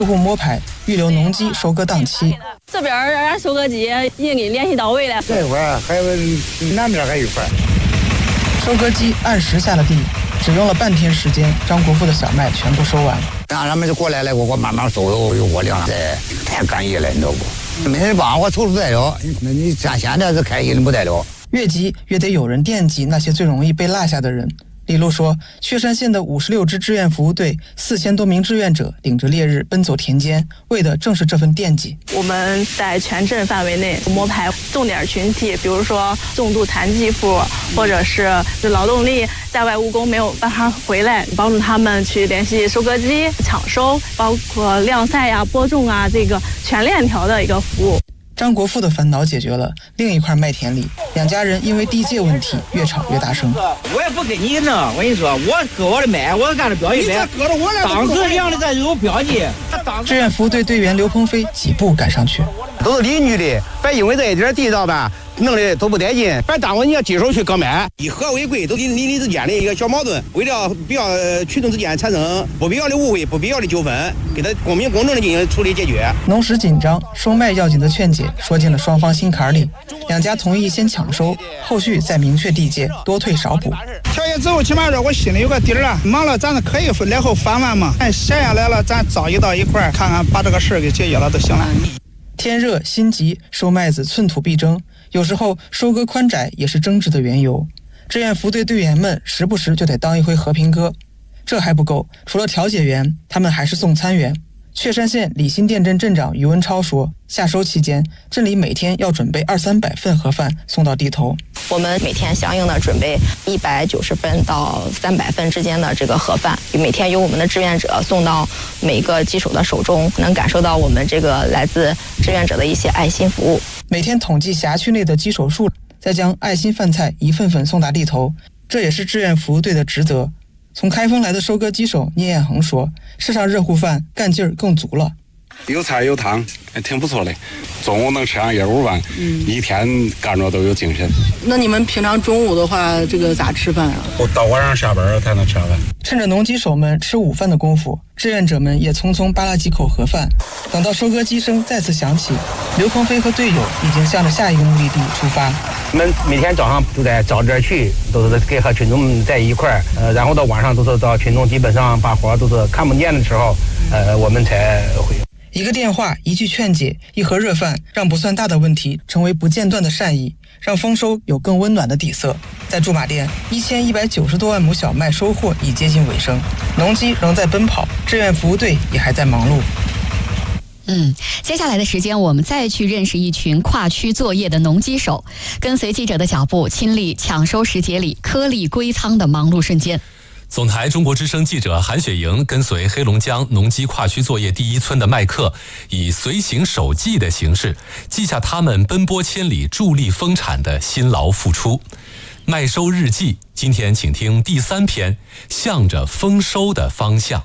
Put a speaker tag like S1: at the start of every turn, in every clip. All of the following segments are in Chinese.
S1: 客户摸排预留农机收割档期。
S2: 这边人收割机已经给联系到位了，
S3: 这块儿还有南边还有一块。
S1: 收割机按时下了地，只用了半天时间，张国富的小麦全部收完。
S3: 让他们就过来了，我慢慢收，有我量了，太干热了，你知道不？没人帮我抽出来了，那你像现在是开心不得了。
S1: 越急越得有人惦记那些最容易被落下的人。李璐说，雀山县的56支志愿服务队4000多名志愿者顶着烈日奔走田间，为的正是这份惦记。
S2: 我们在全镇范围内摸排重点群体，比如说重度残疾户，或者是劳动力在外务工没有办法回来，帮助他们去联系收割机抢收，包括晾晒呀、播种啊，这个全链条的一个服务。
S1: 张国富的烦恼解决了，另一块麦田里，两家人因为地界问题越吵越大声。
S4: 我也不跟你弄，我跟你说，我割我的麦，我干着标记麦，当时量的咱有标记。
S1: 志愿服务队队员刘鹏飞几步赶上去，
S5: 都是邻居的，别因为这一点地道吧，弄的都不带劲，别耽误人家接手去割麦。以和为贵，都邻里之间的一个小矛盾，为了不要群众之间产生不必要的误会、不必要的纠纷，给他公平公正的进行处理解决。
S1: 农时紧张，收麦要紧的劝解说进了双方心坎里，两家同意先抢收，后续再明确地界，多退少补。
S6: 调解之后，起码说我心里有个底儿了，忙了咱可以然后翻完嘛。闲下来了，咱早一到一块儿看看，把这个事儿给解决了就行了。
S1: 天热心急，收麦子寸土必争，有时候收割宽窄也是争执的缘由。志愿服队队员们时不时就得当一回和平鸽。这还不够，除了调解员，他们还是送餐员。雀山县李新店镇镇长于文超说，夏收期间，镇里每天要准备200-300份盒饭送到地头。
S7: 我们每天相应的准备190份到300份之间的这个盒饭，每天由我们的志愿者送到每个机手的手中，能感受到我们这个来自志愿者的一些爱心服务。
S1: 每天统计辖区内的机手数，再将爱心饭菜一份份送达地头，这也是志愿服务队的职责。从开封来的收割机手聂彦恒说，吃上热乎饭干劲儿更足了。
S8: 有菜有汤，挺不错的。中午能吃上1碗饭，一天干着都有精神。
S9: 那你们平常中午的话，这个咋吃饭啊？
S8: 我到晚上下班才能吃上饭。
S1: 趁着农机手们吃午饭的功夫，志愿者们也匆匆扒拉几口盒饭。等到收割机声再次响起，刘鹏飞和队友已经向着下一个目的地出发。
S5: 我们每天早上都在早点去，都是给和群众们在一块儿，然后到晚上都是到群众基本上把活都是看不见的时候，我们才回。
S1: 一个电话，一句劝解，一盒热饭，让不算大的问题成为不间断的善意，让丰收有更温暖的底色。在驻马店，1190多万亩小麦收获已接近尾声，农机仍在奔跑，志愿服务队也还在忙碌。
S10: 接下来的时间我们再去认识一群跨区作业的农机手，跟随记者的脚步，亲历抢收时节里颗粒归仓的忙碌瞬间。
S11: 总台中国之声记者韩雪莹跟随黑龙江农机跨区作业第1村的麦客，以随行手记的形式记下他们奔波千里助力丰产的辛劳付出。麦收日记，今天请听第3篇，向着丰收的方向。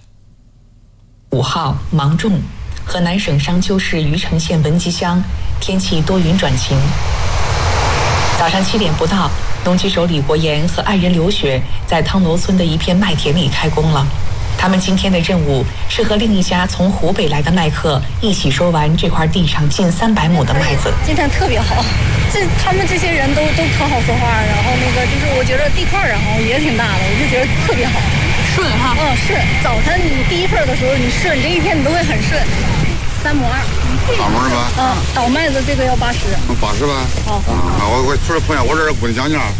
S12: 5号芒种，河南省商丘市虞城县文集乡，天气多云转晴。早上7点不到，农机手李国岩和爱人刘雪在汤楼村的一片麦田里开工了。他们今天的任务是和另一家从湖北来的麦客一起收完这块地上近300亩的麦子。
S13: 今天特别好，他们这些人都可好说话，然后就是我觉得地块然后也挺大的，我就觉得特别好，
S10: 顺哈。
S13: 顺。早晨你第一份的时候你顺，这一天你都会很顺。3亩2。
S14: 2亩2吧。
S13: 倒麦子这个要80。
S14: 80吧。好。我出来碰见我这姑娘讲价。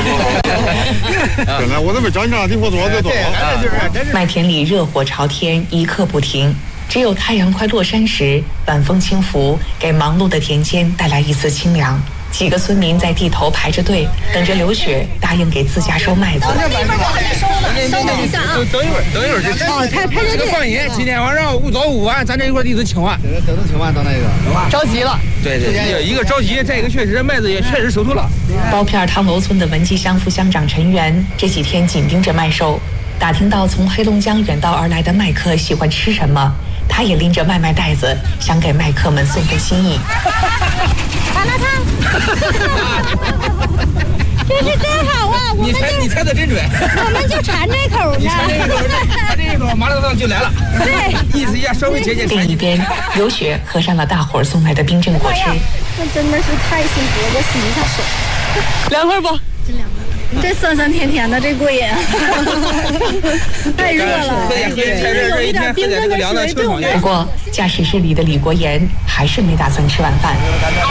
S14: 本来我都没讲价，你说多少就多少。
S12: 麦田里热火朝天，一刻不停。只有太阳快落山时，晚风轻拂，给忙碌的田间带来一丝清凉。几个村民在地头排着队，等着刘雪答应给自家收麦子。
S13: 稍等一下啊！
S5: 等一会儿就
S13: 排
S6: 这个放心，今天晚上5早5晚，咱这一块地都清完。
S14: 都清完到那个。
S10: 着急了。
S6: 对，一个着急，再一个确实麦子也确实收脱了。
S12: 包片汤楼村的文集乡副乡长陈元这几天紧盯着麦收，打听到从黑龙江远道而来的麦客喜欢吃什么， 他也拎着麦麦袋子，想给麦客们送份心意。
S13: 麻辣烫，这是真好啊！
S4: 你猜的真准，
S13: 我们就馋这口呢。
S4: 你馋这口，麻辣烫就来了。
S13: 对，
S4: 意思一下，稍微节俭。
S12: 另一边，刘雪喝上了大伙儿送来的冰镇果汁。
S13: 那真的是太幸福了，我洗一下手。
S2: 凉快不？
S13: 真凉快。这酸酸甜甜的，这过瘾。太热了，
S4: 这一天喝点这个凉的秋爽
S12: 不过，驾驶室里的李国岩还是没打算吃晚饭。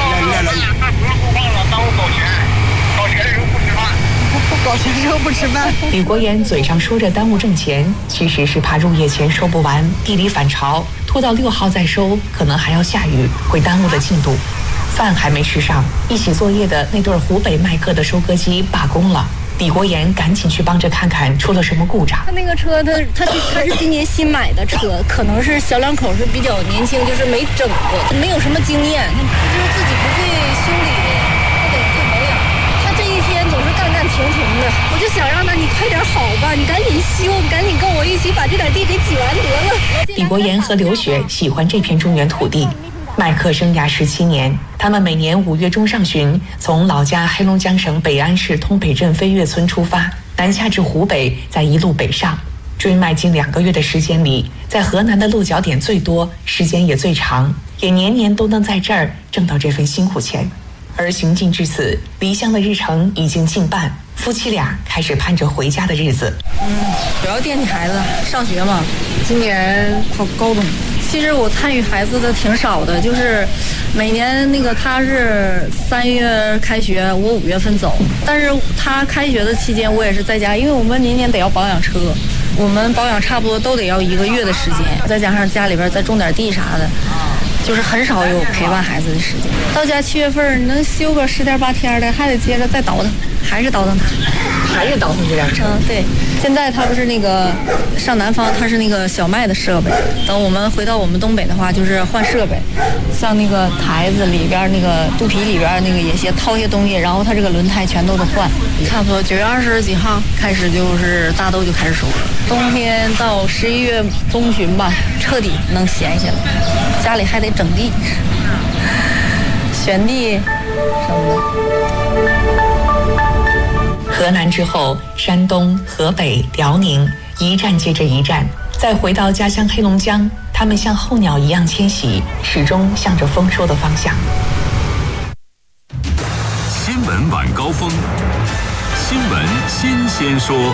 S9: 搞钱时候不吃饭。
S12: 李国岩嘴上说着耽误挣钱，其实是怕入夜前收不完，地里反潮，拖到6号再收，可能还要下雨，会耽误了进度。饭还没吃上，一起作业的那对湖北麦客的收割机罢工了。李国岩赶紧去帮着看看出了什么故障。
S13: 他那个车，他是今年新买的车，可能是小两口是比较年轻，就是没整过，没有什么经验，就是自己不会修理，不得会保养。他这一天总是干干停停的，我就想让他你快点好吧，你赶紧修，赶紧跟我一起把这点地给挤完得了。
S12: 李国岩和刘雪喜欢这片中原土地。麦客生涯17年，他们每年5月中上旬从老家黑龙江省北安市通北镇飞跃村出发，南下至湖北，再一路北上，追麦近2个月的时间里，在河南的落脚点最多，时间也最长，也年年都能在这儿挣到这份辛苦钱。而行进至此，离乡的日程已经近半，夫妻俩开始盼着回家的日子。
S9: 主要惦记孩子上学嘛，今年考高中。
S13: 其实我参与孩子的挺少的，就是每年那个他是3月开学，我5月份走，但是他开学的期间我也是在家，因为我们年年得要保养车，我们保养差不多都得要1个月的时间，再加上家里边再种点地啥的，就是很少有陪伴孩子的时间。到家7月份能休个10天8天的，还得接着再倒腾，还是倒腾他，
S12: 还是倒腾这辆车。
S13: 对，现在他不是那个上南方，他是那个小麦的设备，等我们回到我们东北的话，就是换设备，像那个台子里边那个肚皮里边那个也些掏些东西，然后他这个轮胎全都得换。
S9: 差不多9月20几号开始就是大豆就开始收了，
S13: 冬天到11月中旬吧，彻底能闲下来，家里还得整地、选地什么的。
S12: 河南之后，山东、河北、辽宁，一站接着一站。再回到家乡黑龙江，他们像候鸟一样迁徙，始终向着丰收的方向。
S15: 新闻晚高峰，新闻新鲜说。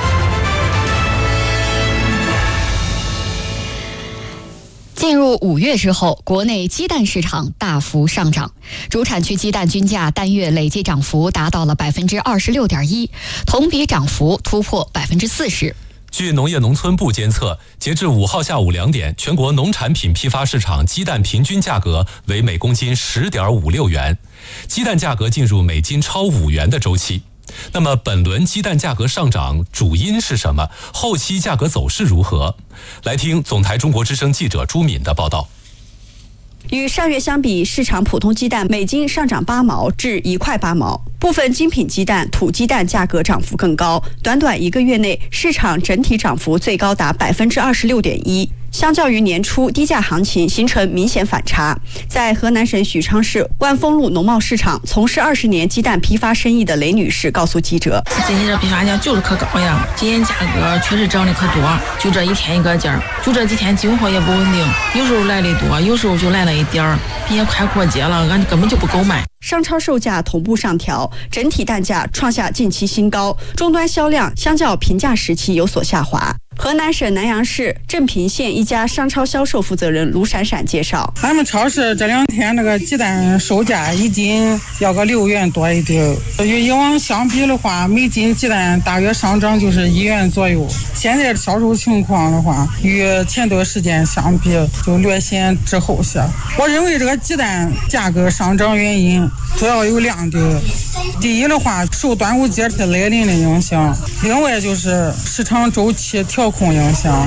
S10: 进入5月之后，国内鸡蛋市场大幅上涨，主产区鸡蛋均价单月累计涨幅达到了26.1%，同比涨幅突破40%。
S11: 据农业农村部监测，截至5号下午2点，全国农产品批发市场鸡蛋平均价格为每公斤10.56元，鸡蛋价格进入每斤超5元的周期。那么本轮鸡蛋价格上涨主因是什么？后期价格走势如何？来听总台中国之声记者朱敏的报道。
S16: 与上月相比，市场普通鸡蛋每斤上涨8毛至1块8毛，部分精品鸡蛋、土鸡蛋价格涨幅更高。短短1个月内，市场整体涨幅最高达26.1%。相较于年初低价行情形成明显反差。在河南省许昌市万丰路农贸市场从事20年鸡蛋批发生意的雷女士告诉记者：“
S17: 今天这批发价就是可高呀，今天价格确实涨得可多，就这一天一个价，就这几天进货也不稳定，有时候来的多，有时候就来了一点儿，并且快过节了，俺根本就不够卖。”
S16: 商超售价同步上调，整体蛋价创下近期新高，终端销量相较平价时期有所下滑。河南省南阳市镇平县一家商超销售负责人卢闪闪介绍：“
S18: 咱们超市这2天那个鸡蛋售价一斤要个6元多一点，与以往相比的话，每斤鸡蛋大约上涨就是1元左右。现在销售情况的话，与前段时间相比就略显滞后些。我认为这个鸡蛋价格上涨原因主要有2点。第一的话，受端午节来临的影响；另外就是市场周期调控影响。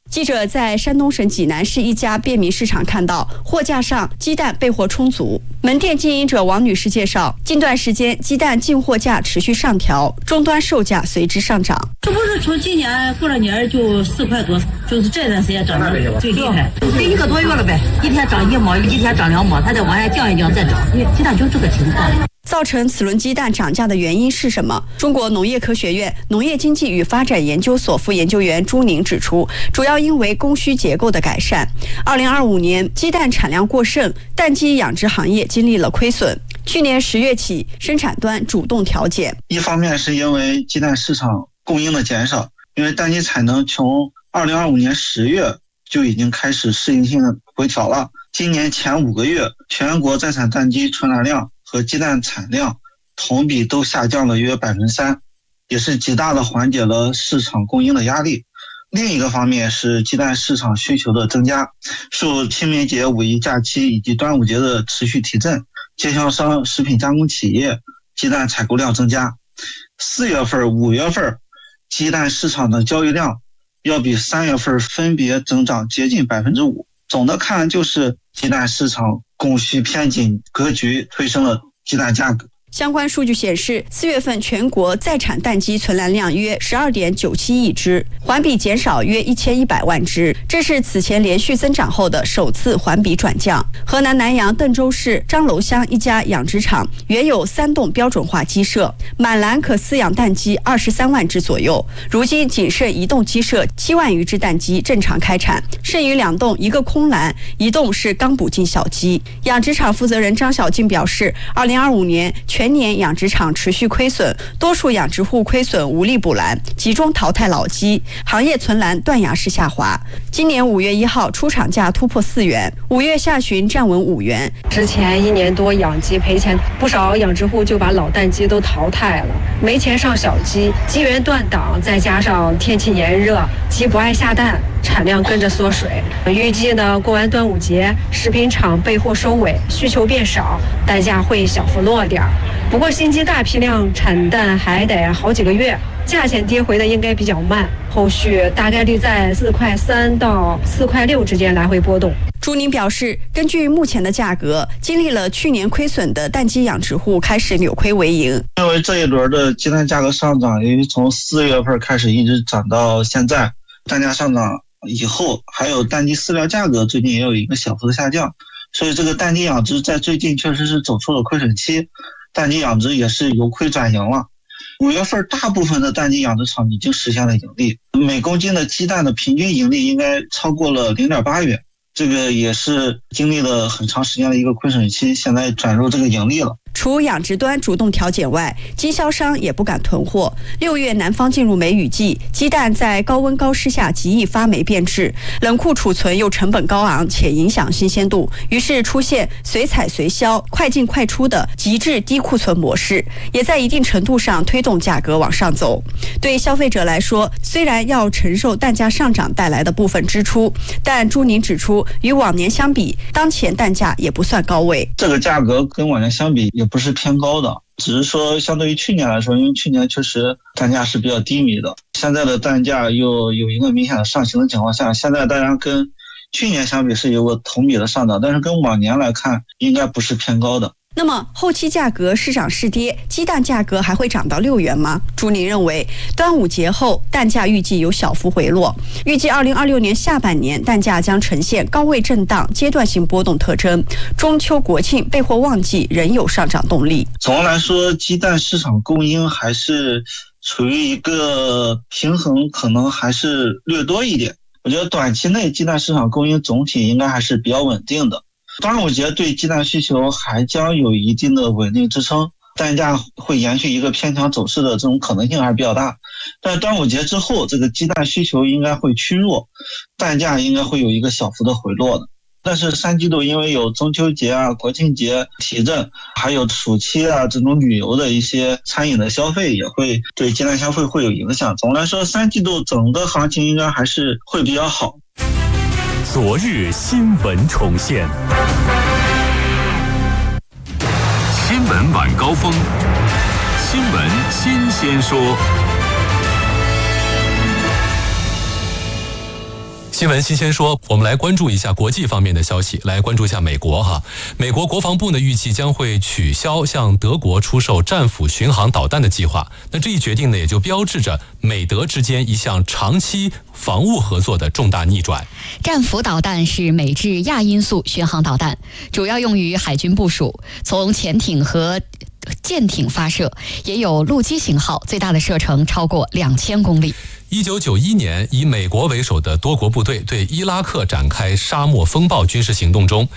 S16: 记者在山东省济南市一家便民市场看到，货架上鸡蛋备货充足。门店经营者王女士介绍，近段时间鸡蛋进货价持续上调，终端售价随之上涨。
S19: 这不是从今年过了年就4块多，就是这段时间涨得最厉害，得1个多月了呗，一天涨1毛，一天涨2毛，它再往下降一降再涨，因为鸡蛋就这个情况。
S16: 造成此轮鸡蛋涨价的原因是什么？中国农业科学院农业经济与发展研究所副研究员朱宁指出，主要因为供需结构的改善。2025年鸡蛋产量过剩，蛋鸡养殖行业经历了亏损。去年10月起，生产端主动调减。
S20: 一方面是因为鸡蛋市场供应的减少，因为蛋鸡产能从2025年10月就已经开始适应性的回调了。今年前5个月，全国在产蛋鸡存栏量和鸡蛋产量同比都下降了约3%，也是极大的缓解了市场供应的压力。另一个方面是鸡蛋市场需求的增加，受清明节、五一假期以及端午节的持续提振，经销商、食品加工企业鸡蛋采购量增加。4月份、5月份鸡蛋市场的交易量要比3月份分别增长接近5%。总的看，就是鸡蛋市场供需偏紧格局推升了鸡蛋价格。
S16: 相关数据显示，4月份全国在产蛋鸡存栏量约12.97亿只，环比减少约1100万只，这是此前连续增长后的首次环比转降。河南南阳邓州市张楼乡一家养殖场原有3栋标准化鸡舍，满栏可饲养蛋鸡23万只左右，如今仅剩1栋鸡舍7万余只蛋鸡正常开产，剩余2栋一个空栏，1栋是刚补进小鸡。养殖场负责人张小静表示，2025年全年养殖场持续亏损，多数养殖户亏损无力补栏，集中淘汰老鸡，行业存栏断崖式下滑。今年5月1号出厂价突破4元，5月下旬站稳5元。
S21: 之前1年多养鸡赔钱，不少养殖户就把老蛋鸡都淘汰了，没钱上小鸡，鸡源断档，再加上天气炎热，鸡不爱下蛋，产量跟着缩水。预计呢，过完端午节，食品厂备货收尾，需求变少，蛋价会小幅落点。不过新鸡大批量产蛋还得好几个月，价钱跌回的应该比较慢，后续大概率在4块3到4块6之间来回波动。
S16: 朱宁表示，根据目前的价格，经历了去年亏损的蛋鸡养殖户开始扭亏为盈。
S20: 因为这一轮的鸡蛋价格上涨，因为从4月份开始一直涨到现在，蛋价上涨以后，还有蛋鸡饲料价格最近也有一个小幅的下降，所以这个蛋鸡养殖在最近确实是走出了亏损期，蛋鸡养殖也是由亏转盈了。5月份大部分的蛋鸡养殖场已经实现了盈利，每公斤的鸡蛋的平均盈利应该超过了0.8元，这个也是经历了很长时间的一个亏损期，现在转入这个盈利了。
S16: 除养殖端主动调减外，经销商也不敢囤货。6月南方进入梅雨季，鸡蛋在高温高湿下极易发霉变质，冷库储存又成本高昂且影响新鲜度，于是出现随采随销、快进快出的极致低库存模式，也在一定程度上推动价格往上走。对消费者来说，虽然要承受蛋价上涨带来的部分支出，但朱宁指出，与往年相比，当前蛋价也不算高位。
S20: 这个价格跟往年相比也不是偏高的，只是说相对于去年来说，因为去年确实蛋价是比较低迷的，现在的蛋价又有一个明显的上行的情况下，现在当然跟去年相比是有个同比的上涨，但是跟往年来看应该不是偏高的。
S16: 那么后期价格是涨是跌，鸡蛋价格还会涨到6元吗？朱宁认为，端午节后蛋价预计有小幅回落，预计2026年下半年蛋价将呈现高位震荡、阶段性波动特征，中秋国庆备货旺季仍有上涨动力。
S20: 总的来说，鸡蛋市场供应还是处于一个平衡，可能还是略多一点。我觉得短期内鸡蛋市场供应总体应该还是比较稳定的。端午节对鸡蛋需求还将有一定的稳定支撑，蛋价会延续一个偏强走势的这种可能性还是比较大。但端午节之后，这个鸡蛋需求应该会趋弱，蛋价应该会有一个小幅的回落的。但是3季度因为有中秋节啊、国庆节提振，还有暑期啊这种旅游的一些餐饮的消费，也会对鸡蛋消费会有影响。总的来说，3季度整个行情应该还是会比较好。
S15: 昨日新闻重现，新闻晚高峰，新闻新鲜说。
S11: 新闻新鲜说，我们来关注一下国际方面的消息，来关注一下美国哈。美国国防部呢预计将会取消向德国出售战斧巡航导弹的计划。那这一决定呢，也就标志着美德之间一项长期防务合作的重大逆转。
S10: 战斧导弹是美制亚音速巡航导弹，主要用于海军部署，从潜艇和舰艇发射，也有陆基型号，最大的射程超过2000公里。
S11: 1991年，以美国为首的多国部队对伊拉克展开沙漠风暴军事行动中，